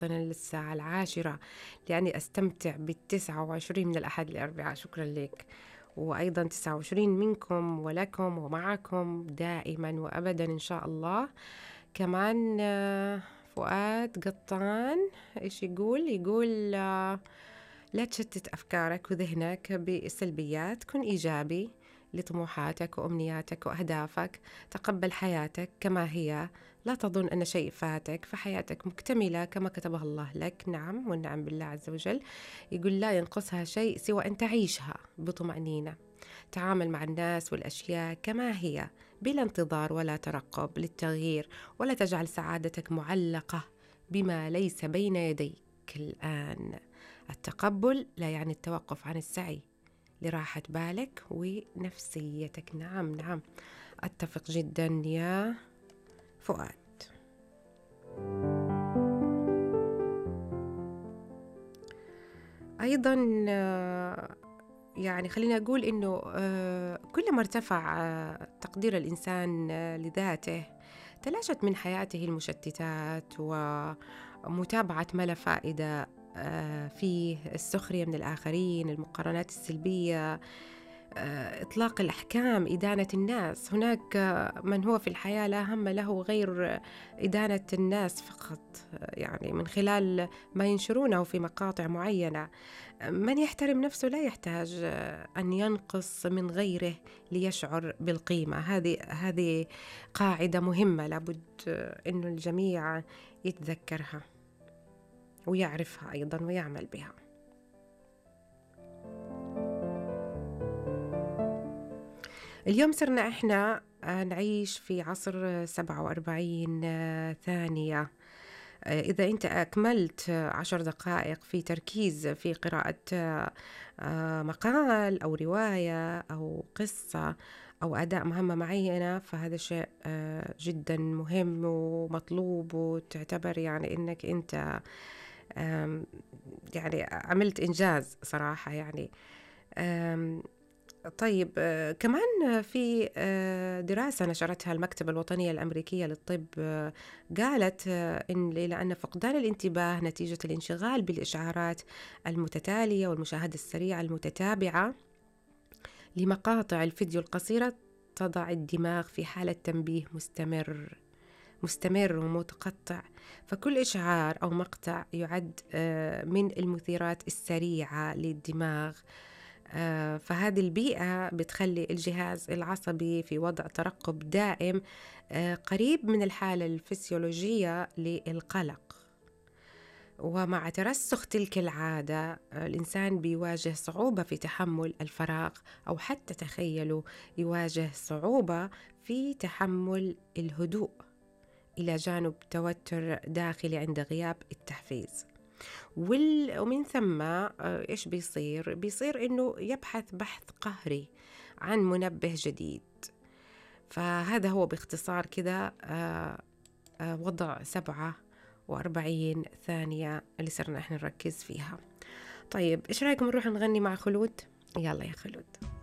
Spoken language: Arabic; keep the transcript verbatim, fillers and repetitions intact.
للساعة العاشرة لأني أستمتع بالتسعة وعشرين من الأحد للأربعاء. شكرا لك. وأيضا تسعة وعشرين منكم ولكم ومعكم دائما وأبدا إن شاء الله. كمان آه، فؤاد قطان إيش يقول يقول آه، لا تشتت أفكارك وذهنك بالسلبيات، كن إيجابي لطموحاتك وأمنياتك وأهدافك. تقبل حياتك كما هي، لا تظن أن شيء فاتك، فحياتك مكتملة كما كتبها الله لك. نعم والنعم بالله عز وجل. يقول لا ينقصها شيء سوى أن تعيشها بطمأنينة. تعامل مع الناس والأشياء كما هي بلا انتظار ولا ترقب للتغيير، ولا تجعل سعادتك معلقة بما ليس بين يديك الآن. التقبل لا يعني التوقف عن السعي لراحة بالك ونفسيتك. نعم نعم أتفق جدا يا فؤاد. أيضا آه، يعني خلينا أقول إنه آه، كلما ارتفع آه، تقدير الإنسان آه، لذاته، تلاشت من حياته المشتتات ومتابعة ما لا فائدة آه، فيه، السخرية من الآخرين، المقارنات السلبية، آه، إطلاق الأحكام، إدانة الناس. هناك آه، من هو في الحياة لا هم له غير إدانة الناس فقط، آه، يعني من خلال ما ينشرونه في مقاطع معينة. من يحترم نفسه لا يحتاج آه، أن ينقص من غيره ليشعر بالقيمة. هذه هذه قاعدة مهمة لابد آه، إنه الجميع يتذكرها ويعرفها أيضا ويعمل بها. اليوم صرنا إحنا آه، نعيش في عصر سبعة وأربعين آه، ثانية. آه، إذا أنت أكملت آه، عشر دقائق في تركيز في قراءة آه، آه، مقال أو رواية أو قصة أو أداء مهمة معينة، فهذا شيء آه، جدا مهم ومطلوب، وتعتبر يعني أنك أنت آم، يعني عملت إنجاز صراحة يعني. آم، طيب آه، كمان في آه، دراسة نشرتها المكتبة الوطنية الأمريكية للطب، آه، قالت آه، إن لأن فقدان الانتباه نتيجة الانشغال بالإشعارات المتتالية والمشاهدة السريعة المتتابعة لمقاطع الفيديو القصيرة تضع الدماغ في حالة تنبيه مستمر مستمر ومتقطع. فكل إشعار أو مقطع يعد آه، من المثيرات السريعة للدماغ. آه، فهذه البيئة بتخلي الجهاز العصبي في وضع ترقب دائم، آه، قريب من الحالة الفسيولوجية للقلق. ومع ترسخ تلك العادة آه، الإنسان بيواجه صعوبة في تحمل الفراغ، أو حتى تخيلوا يواجه صعوبة في تحمل الهدوء، إلى جانب توتر داخلي عند غياب التحفيز. وال- ومن ثم آه، إيش بيصير؟ بيصير إنه يبحث بحث قهري عن منبه جديد. فهذا هو باختصار كذا آه، آه، وضع سبعة وأربعين ثانية اللي صرنا إحنا نركز فيها. طيب إيش رأيكم نروح نغني مع خلود؟ يلا يا خلود.